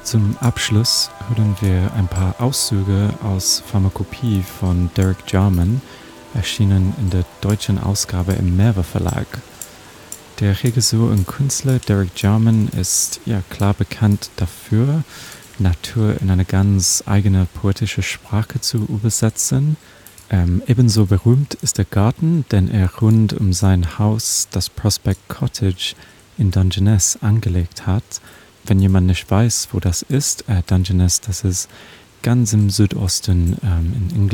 Zum Abschluss hören wir ein paar Auszüge aus Pharmakopie von Derek Jarman, erschienen in der deutschen Ausgabe im Mehrwe Verlag. Der Regisseur und Künstler Derek Jarman ist ja klar bekannt dafür, Natur in eine ganz eigene poetische Sprache zu übersetzen. Ebenso berühmt ist der Garten, den er rund um sein Haus, das Prospect Cottage in Dungeness, angelegt hat. Wenn jemand nicht weiß, wo das ist, Dungeness, das ist ganz im Südosten in England.